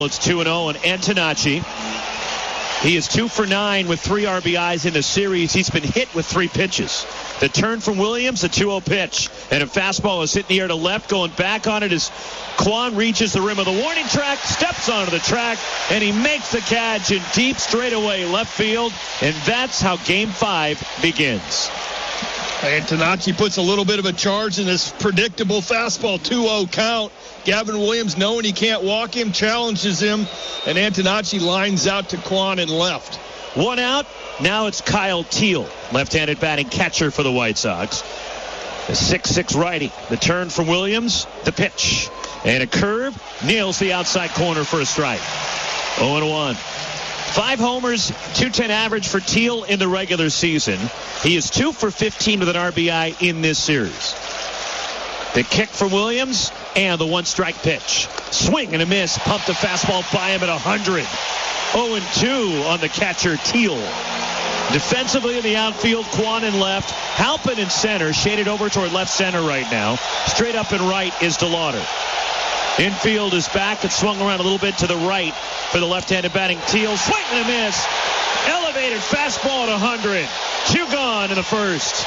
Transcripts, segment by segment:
It's 2-0 on Antonacci. He is 2 for 9 with 3 RBIs in the series. He's been hit with 3 pitches. The turn from Williams, a 2-0 pitch. And a fastball is hit in the air to left. Going back on it as Kwan reaches the rim of the warning track, steps onto the track, and he makes the catch in deep straightaway left field. And that's how Game 5 begins. Antonacci puts a little bit of a charge in this predictable fastball 2-0 count. Gavin Williams, knowing he can't walk him, challenges him, and Antonacci lines out to Kwan and left. 1 out. Now it's Kyle Teel, left-handed batting catcher for the White Sox. The 6'6 righty. The turn from Williams, the pitch, and a curve, nails the outside corner for a strike. 0-1. 5 homers, .210 average for Teel in the regular season. He is 2 for 15 with an RBI in this series. The kick from Williams and the 1-strike pitch. Swing and a miss. Pumped the fastball by him at 100. 0-2 on the catcher, Teel. Defensively in the outfield, Kwan in left. Halpin in center, shaded over toward left center right now. Straight up and right is DeLauder. Infield is back. It swung around a little bit to the right for the left-handed batting Teel. Swing and a miss. Elevated fastball at 100. 2 gone in the first.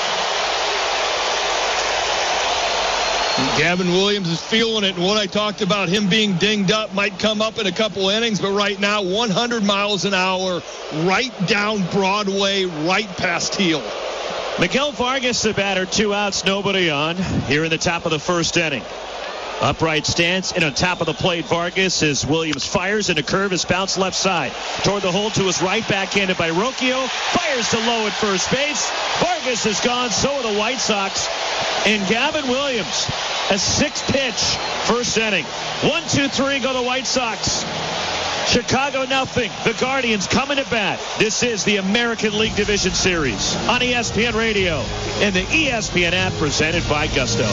Gavin Williams is feeling it, and what I talked about, him being dinged up, might come up in a couple innings, but right now 100 miles an hour, right down Broadway, right past Teel. Miguel Vargas, the batter, 2 outs, nobody on, here in the top of the first inning. Upright stance, and on top of the plate, Vargas, as Williams fires, and a curve is bounced left side. Toward the hole to his right, backhanded by Rocchio. Fires to low at first base. Vargas is gone, so are the White Sox. And Gavin Williams, a 6-pitch first inning. 1-2-3 go the White Sox. Chicago nothing. The Guardians coming to bat. This is the American League Division Series on ESPN Radio and the ESPN app presented by Gusto.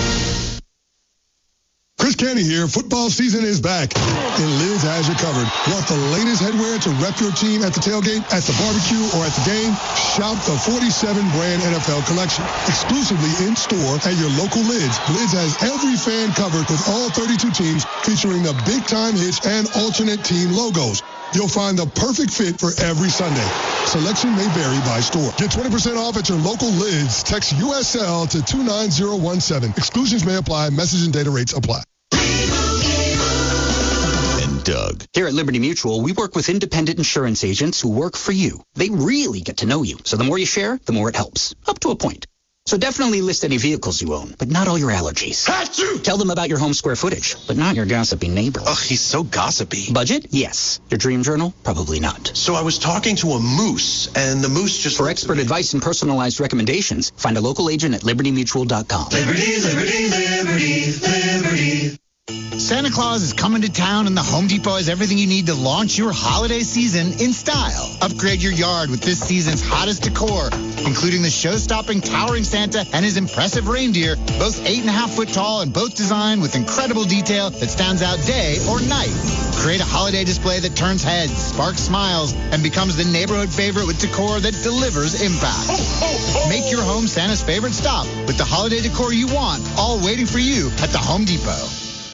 Chris Canty here. Football season is back, and Liz has you covered. Want the latest headwear to rep your team at the tailgate, at the barbecue, or at the game? Shop the 47-brand NFL collection, exclusively in store at your local Lids. Lids has every fan covered with all 32 teams, featuring the big-time hits and alternate team logos. You'll find the perfect fit for every Sunday. Selection may vary by store. Get 20% off at your local Lids. Text USL to 29017. Exclusions may apply. Message and data rates apply. Doug. Here at Liberty Mutual, we work with independent insurance agents who work for you. They really get to know you. So the more you share, the more it helps. Up to a point. So definitely list any vehicles you own, but not all your allergies. Achoo! Tell them about your home square footage, but not your gossipy neighbor. Ugh, he's so gossipy. Budget? Yes. Your dream journal? Probably not. So I was talking to a moose, and the moose just... For expert advice and personalized recommendations, find a local agent at libertymutual.com. Liberty, liberty, liberty, liberty. Santa Claus is coming to town, and the Home Depot has everything you need to launch your holiday season in style. Upgrade your yard with this season's hottest decor, including the show-stopping towering Santa and his impressive reindeer, both 8.5 foot tall and both designed with incredible detail that stands out day or night. Create a holiday display that turns heads, sparks smiles, and becomes the neighborhood favorite with decor that delivers impact. Make your home Santa's favorite stop with the holiday decor you want, all waiting for you at the Home Depot.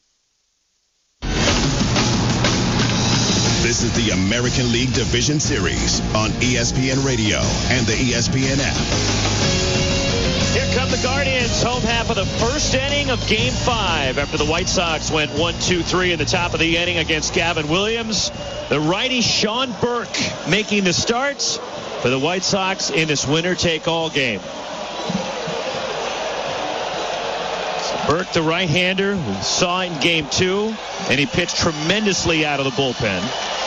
This is the American League Division Series on ESPN Radio and the ESPN app. Here come the Guardians, home half of the first inning of Game 5 after the White Sox went 1-2-3 in the top of the inning against Gavin Williams. The righty Sean Burke making the starts for the White Sox in this winner-take-all game. Burke, the right-hander, we saw in Game 2, and he pitched tremendously out of the bullpen.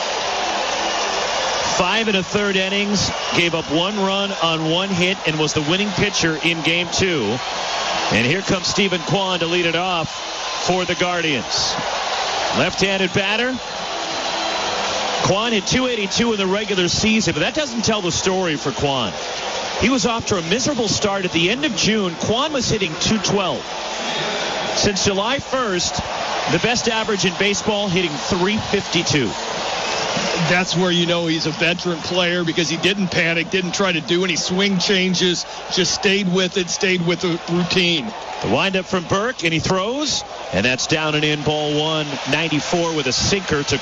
5 1/3 innings, gave up 1 run on 1 hit, and was the winning pitcher in Game 2. And here comes Stephen Kwan to lead it off for the Guardians. Left-handed batter. Kwan hit .282 in the regular season, but that doesn't tell the story for Kwan. He was off to a miserable start at the end of June. Kwan was hitting .212. Since July 1st, the best average in baseball, hitting .352. That's where you know he's a veteran player, because he didn't panic, didn't try to do any swing changes, just stayed with the routine. The windup from Burke, and he throws, and that's down and in, ball one. 94 with a sinker to